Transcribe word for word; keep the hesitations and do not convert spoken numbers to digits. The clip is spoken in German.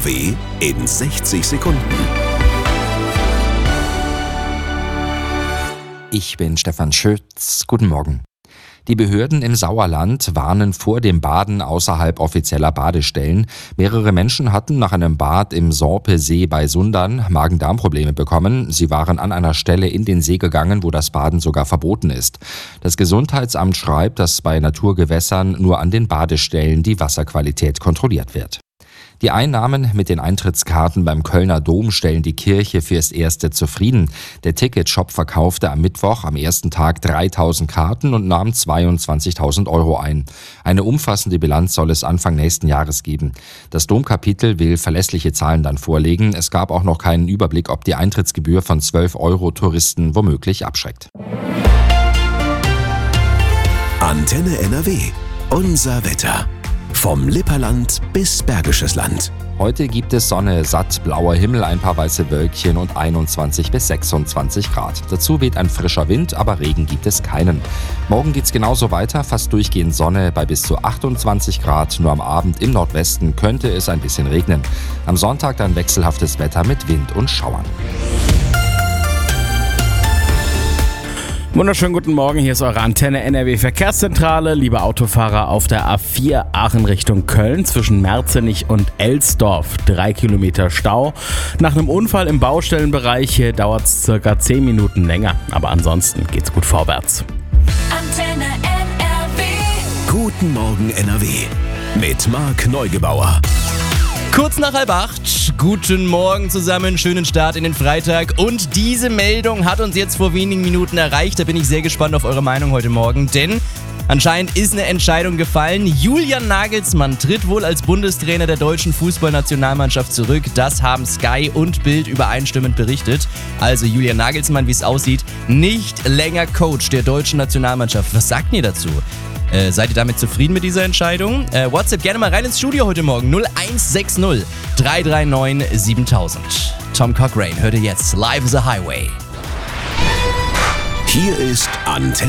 W in sechzig Sekunden. Ich bin Stefan Schütz. Guten Morgen. Die Behörden im Sauerland warnen vor dem Baden außerhalb offizieller Badestellen. Mehrere Menschen hatten nach einem Bad im Sorpesee bei Sundern Magen-Darm-Probleme bekommen. Sie waren an einer Stelle in den See gegangen, wo das Baden sogar verboten ist. Das Gesundheitsamt schreibt, dass bei Naturgewässern nur an den Badestellen die Wasserqualität kontrolliert wird. Die Einnahmen mit den Eintrittskarten beim Kölner Dom stellen die Kirche fürs Erste zufrieden. Der Ticketshop verkaufte am Mittwoch am ersten Tag dreitausend Karten und nahm zweiundzwanzigtausend Euro ein. Eine umfassende Bilanz soll es Anfang nächsten Jahres geben. Das Domkapitel will verlässliche Zahlen dann vorlegen. Es gab auch noch keinen Überblick, ob die Eintrittsgebühr von zwölf Euro Touristen womöglich abschreckt. Antenne N R W. Unser Wetter. Vom Lipperland bis Bergisches Land. Heute gibt es Sonne, satt blauer Himmel, ein paar weiße Wölkchen und einundzwanzig bis sechsundzwanzig Grad. Dazu weht ein frischer Wind, aber Regen gibt es keinen. Morgen geht's genauso weiter, fast durchgehend Sonne bei bis zu achtundzwanzig Grad. Nur am Abend im Nordwesten könnte es ein bisschen regnen. Am Sonntag dann wechselhaftes Wetter mit Wind und Schauern. Wunderschönen guten Morgen, hier ist eure Antenne N R W Verkehrszentrale. Liebe Autofahrer auf der A vier Aachen Richtung Köln zwischen Merzenich und Elsdorf. Drei Kilometer Stau. Nach einem Unfall im Baustellenbereich hier dauert es circa zehn Minuten länger. Aber ansonsten geht's gut vorwärts. Antenne N R W. Guten Morgen N R W. Mit Marc Neugebauer. Kurz nach halb acht, guten Morgen zusammen, schönen Start in den Freitag und diese Meldung hat uns jetzt vor wenigen Minuten erreicht, da bin ich sehr gespannt auf eure Meinung heute Morgen, denn anscheinend ist eine Entscheidung gefallen. Julian Nagelsmann tritt wohl als Bundestrainer der deutschen Fußballnationalmannschaft zurück, das haben Sky und Bild übereinstimmend berichtet. Also Julian Nagelsmann, wie es aussieht, nicht länger Coach der deutschen Nationalmannschaft. Was sagt ihr dazu? Äh, seid ihr damit zufrieden mit dieser Entscheidung? Äh, WhatsApp gerne mal rein ins Studio heute Morgen. null eins sechs null drei drei neun siebentausend. Tom Cochrane hört ihr jetzt live as a Highway. Hier ist Antenne